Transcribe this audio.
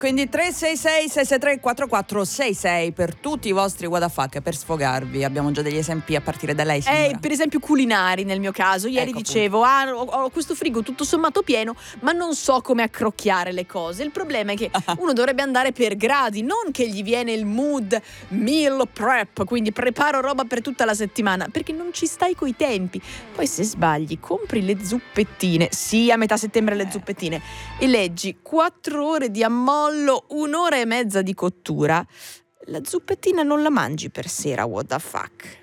Quindi 366-663-4466 per tutti i vostri what the fuck, per sfogarvi. Abbiamo già degli esempi a partire da lei, signora. Per esempio culinari nel mio caso. Ieri dicevo, ho questo frigo tutto sommato pieno, ma non so come accrocchiare le cose. Il problema è che uno dovrebbe andare per gradi, non che gli viene il mood meal prep, quindi preparo roba per tutta la settimana, perché non ci stai coi tempi. Poi se sbagli, compri le zuppettine, sì, a metà settembre le zuppettine, e leggi 4 ore di ammollo, 1 ora e mezza di cottura. La zuppettina non la mangi per sera, what the fuck.